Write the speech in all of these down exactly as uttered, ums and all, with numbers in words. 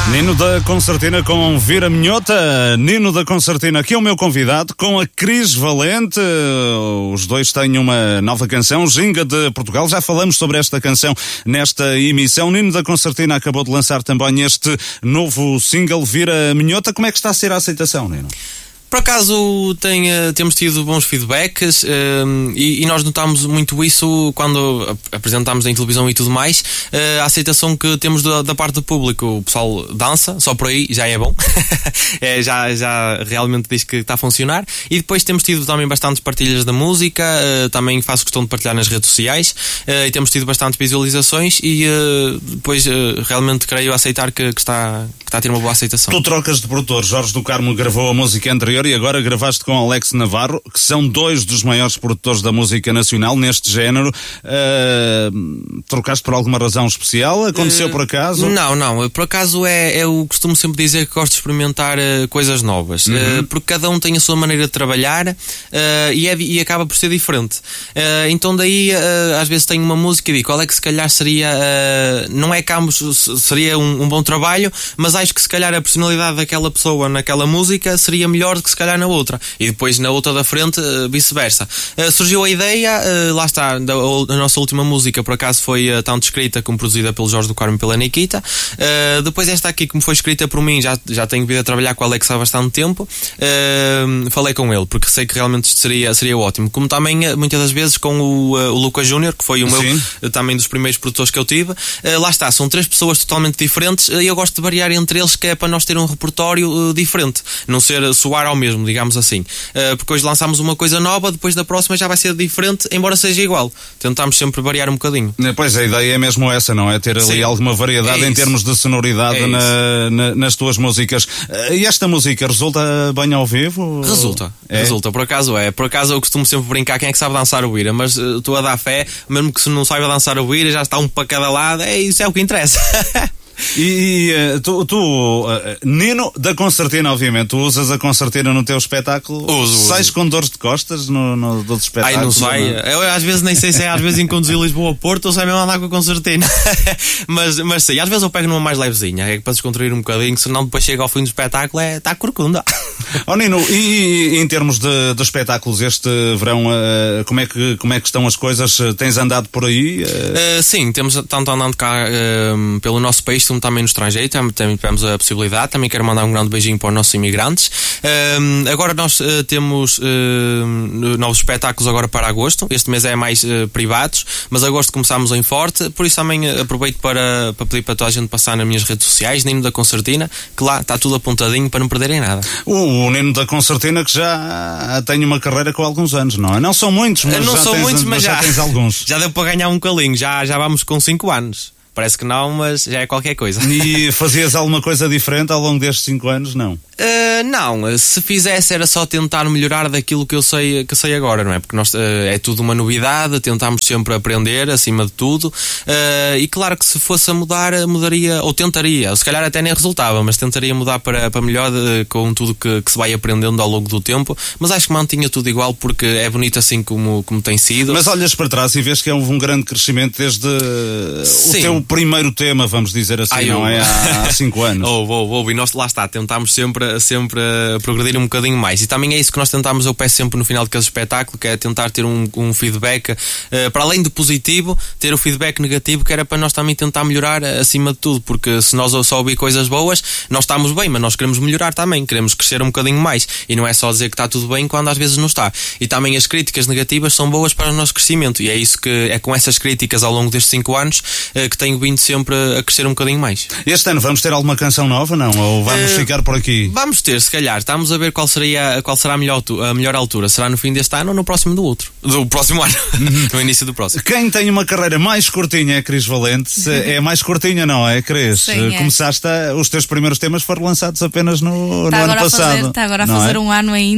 Nino da Concertina com Vira Minhota. Nino da Concertina, aqui é o meu convidado, com a Cris Valente. Os dois têm uma nova canção, Ginga de Portugal. Já falamos sobre esta canção nesta emissão. Nino da Concertina acabou de lançar também este novo single, Vira Minhota. Como é que está a ser a aceitação, Nino? Por acaso tem, temos tido bons feedbacks um, e, e nós notámos muito isso quando apresentámos em televisão e tudo mais, uh, a aceitação que temos da, da parte do público. O pessoal dança, só por aí já é bom. é, já, já realmente diz que está a funcionar. E depois temos tido também bastantes partilhas da música, uh, também faço questão de partilhar nas redes sociais, uh, e temos tido bastantes visualizações e uh, depois uh, realmente creio aceitar que, que, está, que está a ter uma boa aceitação. Tu trocas de produtor. Jorge do Carmo gravou a música anterior e agora gravaste com Alex Navarro, que são dois dos maiores produtores da música nacional neste género. Uh, trocaste por alguma razão especial? Aconteceu uh, por acaso? Não, não. Por acaso é, eu costumo sempre dizer que gosto de experimentar uh, coisas novas, uhum. uh, porque cada um tem a sua maneira de trabalhar uh, e, é, e acaba por ser diferente. Uh, então daí uh, às vezes tenho uma música e digo, qual é que se calhar seria, uh, não é que ambos seria um, um bom trabalho, mas acho que se calhar a personalidade daquela pessoa naquela música seria melhor do que se calhar na outra, e depois na outra da frente vice-versa. Uh, surgiu a ideia, uh, lá está, da, a nossa última música por acaso foi uh, tanto escrita como produzida pelo Jorge do Carmo e pela Nikita. Uh, depois esta aqui, como foi escrita por mim, já, já tenho vindo a trabalhar com o Alex há bastante tempo. Uh, falei com ele, porque sei que realmente isto seria, seria ótimo. Como também muitas das vezes com o, uh, o Lucas Júnior, que foi o meu, uh, também dos primeiros produtores que eu tive. Uh, lá está, são três pessoas totalmente diferentes e uh, eu gosto de variar entre eles, que é para nós ter um repertório uh, diferente, não ser soar ao mesmo, digamos assim. Uh, porque hoje lançámos uma coisa nova, depois da próxima já vai ser diferente, embora seja igual. Tentamos sempre variar um bocadinho. Pois, a ideia é mesmo essa, não é? Ter ali Sim. alguma variedade é em termos de sonoridade é na, na, nas tuas músicas. Uh, e esta música resulta bem ao vivo? Resulta, é? resulta, por acaso é. Por acaso eu costumo sempre brincar quem é que sabe dançar o Ira, mas estou uh, a dar fé, mesmo que se não saiba dançar o Ira, já está um para cada lado, é, isso é o que interessa. E uh, tu, tu uh, Nino da Concertina, obviamente, tu usas a Concertina no teu espetáculo? Uso, Sais uso. com dores de costas no, no, do espetáculo? Ai, não sei. Não? Eu às vezes nem sei se é às vezes em conduzir Lisboa a Porto ou se é mesmo andar com a Concertina. mas, mas sim, às vezes eu pego numa mais levezinha, é para descontrair um bocadinho, senão depois chega ao fim do espetáculo, é, está corcunda. Oh Nino, e, e em termos de, de espetáculos este verão, uh, como, é que, como é que estão as coisas? Tens andado por aí? Uh... Uh, sim, temos tanto andando cá uh, pelo nosso país, como também no estrangeiro, também, também tivemos a possibilidade. Também quero mandar um grande beijinho para os nossos imigrantes. Uh, agora nós uh, temos uh, novos espetáculos agora para agosto. Este mês é mais uh, privados, mas agosto começámos em forte, por isso também uh, aproveito para, para pedir para toda a gente passar nas minhas redes sociais, Nino da Concertina, que lá está tudo apontadinho para não perderem nada. O, o Nino da Concertina, que já tem uma carreira com alguns anos, não é? Não são muitos, mas, não já, são tens, muitos, mas mas já, já tens alguns. Já deu para ganhar um calinho, já, já vamos com cinco anos. Parece que não, mas já é qualquer coisa. E fazias alguma coisa diferente ao longo destes cinco anos? Não? Uh, não, se fizesse era só tentar melhorar daquilo que eu sei, que sei agora, não é? Porque nós, uh, é tudo uma novidade, tentamos sempre aprender acima de tudo, uh, e claro que se fosse a mudar, mudaria, ou tentaria, se calhar até nem resultava, mas tentaria mudar para, para melhor, uh, com tudo que, que se vai aprendendo ao longo do tempo, mas acho que mantinha tudo igual porque é bonito assim como, como tem sido. Mas olhas para trás e vês que houve um grande crescimento desde Sim. o teu primeiro tema, vamos dizer assim, Ai, não é? Há, há cinco anos. Houve, houve, houve, e nós lá está, tentámos sempre sempre a progredir um bocadinho mais, e também é isso que nós tentamos, eu peço sempre no final de cada espetáculo, que é tentar ter um, um feedback, uh, para além do positivo, ter o feedback negativo, que era para nós também tentar melhorar acima de tudo, porque se nós só ouvir coisas boas, nós estamos bem, mas nós queremos melhorar também, queremos crescer um bocadinho mais, e não é só dizer que está tudo bem quando às vezes não está. E também as críticas negativas são boas para o nosso crescimento, e é isso que é com essas críticas ao longo destes cinco anos uh, que tenho vindo sempre a crescer um bocadinho mais. Este ano vamos ter alguma canção nova, não? Ou vamos uh, ficar por aqui? Vamos ter, se calhar. Estamos a ver qual, seria, qual será a melhor, a melhor altura. Será no fim deste ano ou no próximo do outro? Do próximo ano. Uhum. No início do próximo. Quem tem uma carreira mais curtinha é a Cris Valente. É mais curtinha, não é, Cris? Sim, é. Começaste a, os teus primeiros temas foram lançados apenas no, tá no ano passado. Está agora a fazer, tá agora a fazer é? um ano ainda.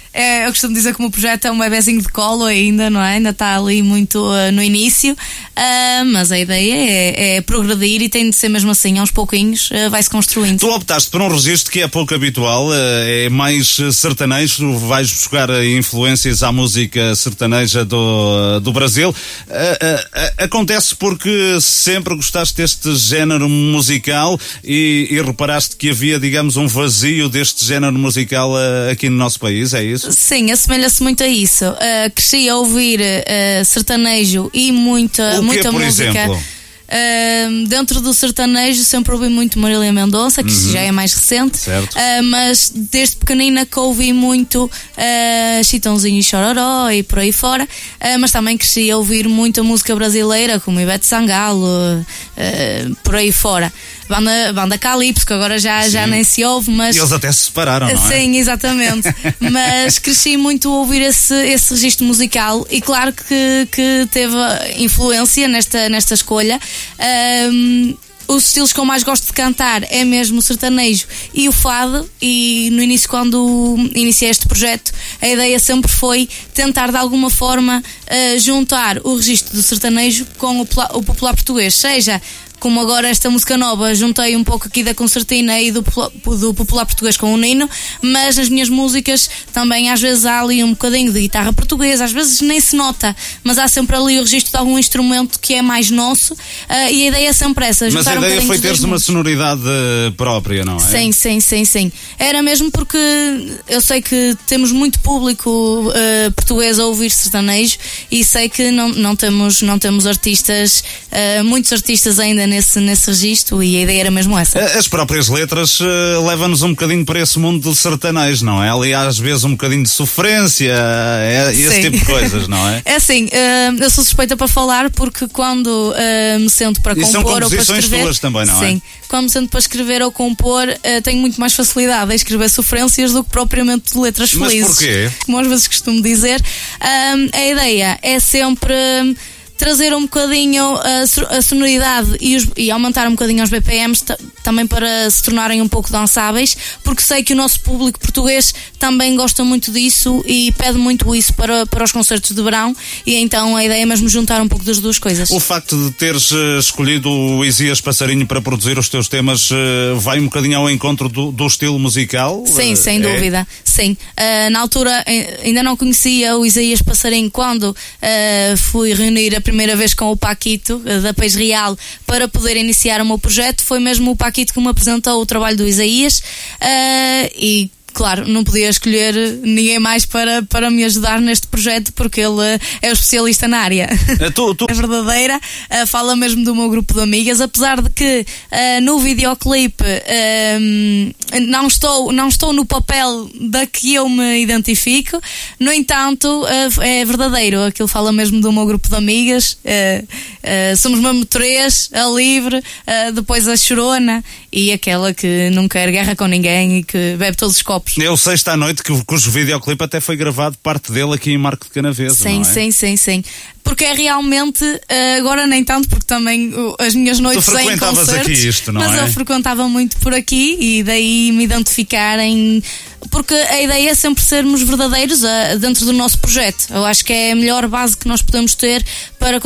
É, eu costumo dizer que o meu projeto é um bebezinho de colo ainda, não é? Ainda está ali muito uh, no início, uh, mas a ideia é, é progredir e tem de ser mesmo assim, aos pouquinhos, uh, vai-se construindo. Tu optaste por um registro que é pouco habitual, uh, é mais sertanejo, tu vais buscar influências à música sertaneja do, uh, do Brasil. Uh, uh, uh, acontece porque sempre gostaste deste género musical e, e reparaste que havia, digamos, um vazio deste género musical uh, aqui no nosso país, é isso? Sim, assemelha-se muito a isso. Uh, cresci a ouvir uh, sertanejo e muita, o quê, muita por música. Exemplo? Uh, dentro do sertanejo sempre ouvi muito Marília Mendonça, que uhum. já é mais recente, uh, mas desde pequenina que ouvi muito uh, Chitãozinho e Chororó e por aí fora, uh, mas também cresci a ouvir muita música brasileira, como Ivete Sangalo, uh, por aí fora. Banda, banda Calypso, que agora já, já nem se ouve, mas... E eles até se separaram, não é? Sim, exatamente. Mas cresci muito a ouvir esse, esse registro musical e claro que, que teve influência nesta, nesta escolha. Um, os estilos que eu mais gosto de cantar é mesmo o sertanejo e o fado, e no início, quando iniciei este projeto, a ideia sempre foi tentar de alguma forma uh, juntar o registro do sertanejo com o, o popular português, seja... Como agora esta música nova, juntei um pouco aqui da concertina e do, do popular português com o Nino, mas nas minhas músicas também às vezes há ali um bocadinho de guitarra portuguesa, às vezes nem se nota, mas há sempre ali o registro de algum instrumento que é mais nosso, uh, e a ideia é sempre essa. Mas a ideia um foi teres uma sonoridade própria, não é? Sim, sim, sim, sim. Era mesmo porque eu sei que temos muito público uh, português a ouvir sertanejo e sei que não, não, temos, não temos artistas, uh, muitos artistas ainda nesse, nesse registro, e a ideia era mesmo essa. As próprias letras uh, levam-nos um bocadinho para esse mundo do sertanejo, não é? Ali às vezes um bocadinho de sofrência, é, esse Sim. tipo de coisas, não é? É assim, uh, eu sou suspeita para falar porque quando uh, me sento para e compor ou para escrever... tuas também, não sim, é? Quando me sento para escrever ou compor, uh, tenho muito mais facilidade a escrever sofrências do que propriamente letras felizes. Mas porquê? Como às vezes costumo dizer, uh, a ideia é sempre... trazer um bocadinho a, a sonoridade e, os, e aumentar um bocadinho os B P Ms t- também para se tornarem um pouco dançáveis, porque sei que o nosso público português também gosta muito disso e pede muito isso para, para os concertos de verão, e então a ideia é mesmo juntar um pouco das duas coisas. O facto de teres uh, escolhido o Isias Passarinho para produzir os teus temas uh, vai um bocadinho ao encontro do, do estilo musical? Sim, uh, sem é? dúvida, sim. Uh, na altura ainda não conhecia o Isaías Passarinho quando uh, fui reunir a primeira vez com o Paquito da Peixe Real para poder iniciar o meu projeto. Foi mesmo o Paquito que me apresentou o trabalho do Isaías, uh, e claro, não podia escolher ninguém mais para, para me ajudar neste projeto, porque ele é o especialista na área. É, tu, tu... É verdadeira, uh, fala mesmo do meu grupo de amigas, apesar de que uh, no videoclipe uh, não, estou, não estou no papel da que eu me identifico, no entanto uh, é verdadeiro, aquilo fala mesmo do meu grupo de amigas, uh, uh, somos mesmo três, a Livre, uh, depois a Chorona e aquela que não quer guerra com ninguém e que bebe todos os copos. Eu sexta à noite, que, cujo videoclipe até foi gravado parte dele aqui em Marco de Canaveses. Sim, não é? sim, sim, sim. Porque é realmente, agora nem tanto, porque também as minhas noites tu em concertos, aqui isto, não mas é? eu frequentava muito por aqui e daí me identificarem, porque a ideia é sempre sermos verdadeiros a, dentro do nosso projeto. Eu acho que é a melhor base que nós podemos ter para